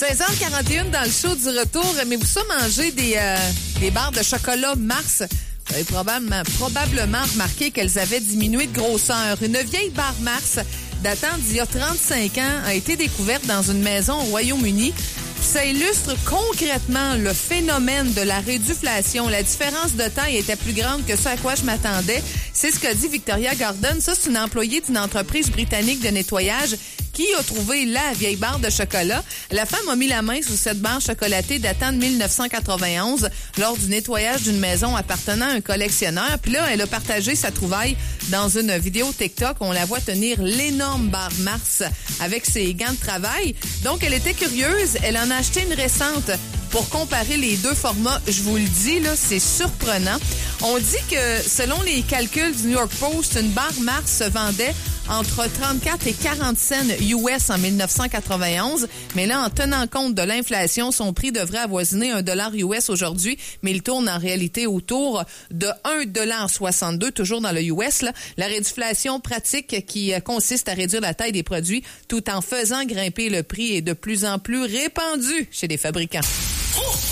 16h41 dans le show du retour. Aimez-vous ça manger des barres de chocolat Mars? Vous avez probablement remarqué qu'elles avaient diminué de grosseur. Une vieille barre Mars datant d'il y a 35 ans a été découverte dans une maison au Royaume-Uni. Ça illustre concrètement le phénomène de la réduflation. La différence de taille était plus grande que ce à quoi je m'attendais. C'est ce qu'a dit Victoria Gordon. Ça, c'est une employée d'une entreprise britannique de nettoyage qui a trouvé la vieille barre de chocolat. La femme a mis la main sur cette barre chocolatée datant de 1991 lors du nettoyage d'une maison appartenant à un collectionneur. Puis là, elle a partagé sa trouvaille dans une vidéo TikTok. On la voit tenir l'énorme barre Mars avec ses gants de travail. Donc, elle était curieuse. Elle en a acheté une récente pour comparer les deux formats. Je vous le dis, là, c'est surprenant. On dit que, selon les calculs du New York Post, une barre Mars se vendait entre 34 et 40 cents US en 1991. Mais là, en tenant compte de l'inflation, son prix devrait avoisiner $1 US aujourd'hui, mais il tourne en réalité autour de $1,62, toujours dans le US. Là. La réduflation pratique qui consiste à réduire la taille des produits tout en faisant grimper le prix est de plus en plus répandue chez les fabricants.